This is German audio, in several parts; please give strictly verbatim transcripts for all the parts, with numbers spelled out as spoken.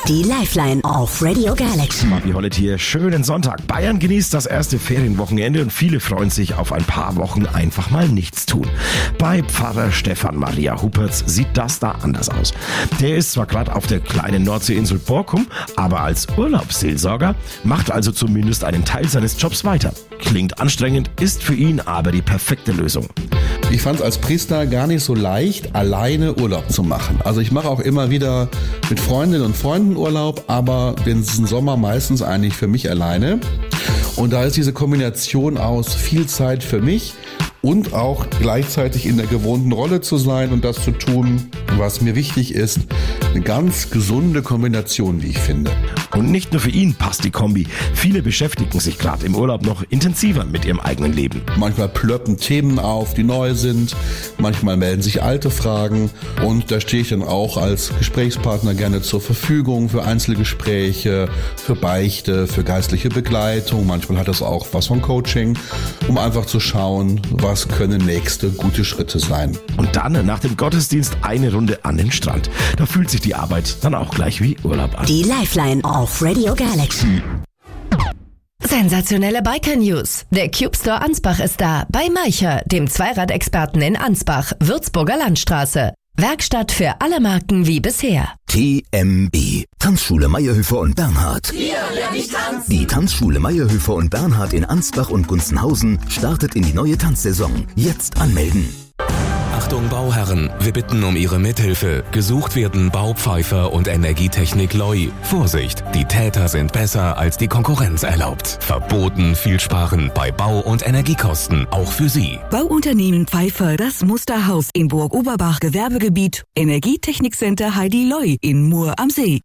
Die Lifeline auf Radio Galaxy. Mabi Hollet hier, schönen Sonntag. Bayern genießt das erste Ferienwochenende und viele freuen sich auf ein paar Wochen einfach mal nichts tun. Bei Pfarrer Stefan Maria Hupertz sieht das da anders aus. Der ist zwar gerade auf der kleinen Nordseeinsel Borkum, aber als Urlaubsseelsorger, macht also zumindest einen Teil seines Jobs weiter. Klingt anstrengend, ist für ihn aber die perfekte Lösung. Ich fand es als Priester gar nicht so leicht, alleine Urlaub zu machen. Also ich mache auch immer wieder mit Freundinnen und Freunden Urlaub, aber den Sommer meistens eigentlich für mich alleine. Und da ist diese Kombination aus viel Zeit für mich und auch gleichzeitig in der gewohnten Rolle zu sein und das zu tun, was mir wichtig ist. Eine ganz gesunde Kombination, wie ich finde. Und nicht nur für ihn passt die Kombi. Viele beschäftigen sich gerade im Urlaub noch intensiver mit ihrem eigenen Leben. Manchmal plöppen Themen auf, die neu sind. Manchmal melden sich alte Fragen. Und da stehe ich dann auch als Gesprächspartner gerne zur Verfügung für Einzelgespräche, für Beichte, für geistliche Begleitung. Manchmal hat es auch was von Coaching, um einfach zu schauen, was können nächste gute Schritte sein. Und dann nach dem Gottesdienst eine Runde an den Strand. Da fühlt sich die Arbeit dann auch gleich wie Urlaub an. Die Lifeline auf Radio Galaxy. Sensationelle Biker-News. Der Cube Store Ansbach ist da. Bei Maicher, dem Zweiradexperten in Ansbach, Würzburger Landstraße. Werkstatt für alle Marken wie bisher. T M B. Tanzschule Meyerhöfer und Bernhard. Hier lerne ich tanzen. Die Tanzschule Meyerhöfer und Bernhard in Ansbach und Gunzenhausen startet in die neue Tanzsaison. Jetzt anmelden. Achtung Bauherren, wir bitten um Ihre Mithilfe. Gesucht werden Baupfeifer und Energietechnik Loi. Vorsicht, die Täter sind besser als die Konkurrenz erlaubt. Verboten viel sparen bei Bau- und Energiekosten, auch für Sie. Bauunternehmen Pfeiffer, das Musterhaus in Burg-Oberbach Gewerbegebiet. Energietechnikcenter Heidi Loi in Mur am See.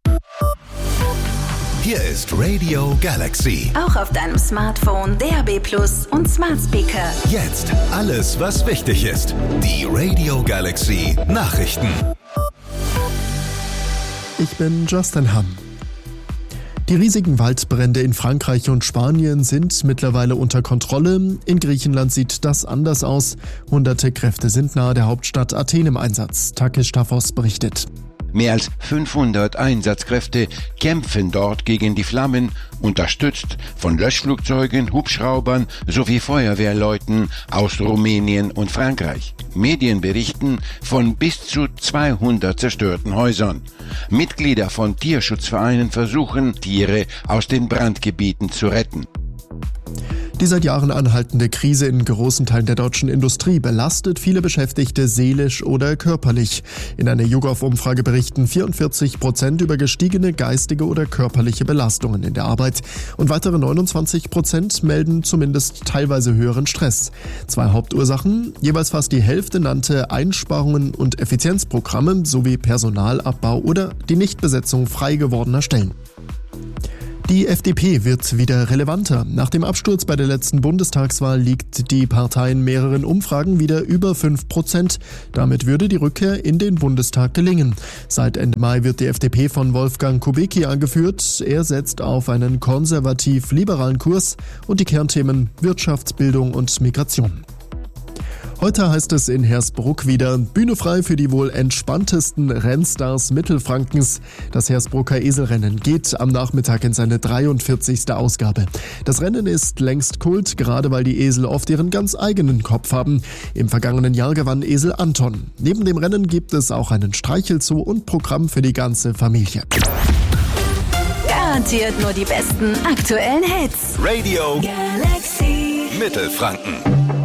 Hier ist Radio Galaxy. Auch auf deinem Smartphone, D A B Plus und Smart Speaker. Jetzt alles, was wichtig ist. Die Radio Galaxy Nachrichten. Ich bin Justin Hamm. Die riesigen Waldbrände in Frankreich und Spanien sind mittlerweile unter Kontrolle. In Griechenland sieht das anders aus. Hunderte Kräfte sind nahe der Hauptstadt Athen im Einsatz. Takis Staphos berichtet. Mehr als fünfhundert Einsatzkräfte kämpfen dort gegen die Flammen, unterstützt von Löschflugzeugen, Hubschraubern sowie Feuerwehrleuten aus Rumänien und Frankreich. Medien berichten von bis zu zweihundert zerstörten Häusern. Mitglieder von Tierschutzvereinen versuchen, Tiere aus den Brandgebieten zu retten. Die seit Jahren anhaltende Krise in großen Teilen der deutschen Industrie belastet viele Beschäftigte seelisch oder körperlich. In einer YouGov-Umfrage berichten vierundvierzig Prozent über gestiegene geistige oder körperliche Belastungen in der Arbeit und weitere neunundzwanzig Prozent melden zumindest teilweise höheren Stress. Zwei Hauptursachen, jeweils fast die Hälfte nannte Einsparungen und Effizienzprogramme sowie Personalabbau oder die Nichtbesetzung frei gewordener Stellen. Die F D P wird wieder relevanter. Nach dem Absturz bei der letzten Bundestagswahl liegt die Partei in mehreren Umfragen wieder über fünf Prozent. Damit würde die Rückkehr in den Bundestag gelingen. Seit Ende Mai wird die F D P von Wolfgang Kubicki angeführt. Er setzt auf einen konservativ-liberalen Kurs und die Kernthemen Wirtschaft, Bildung und Migration. Heute heißt es in Hersbruck wieder Bühne frei für die wohl entspanntesten Rennstars Mittelfrankens. Das Hersbrucker Eselrennen geht am Nachmittag in seine dreiundvierzigste Ausgabe. Das Rennen ist längst Kult, gerade weil die Esel oft ihren ganz eigenen Kopf haben. Im vergangenen Jahr gewann Esel Anton. Neben dem Rennen gibt es auch einen Streichelzoo und Programm für die ganze Familie. Garantiert nur die besten aktuellen Hits. Radio Galaxy Mittelfranken.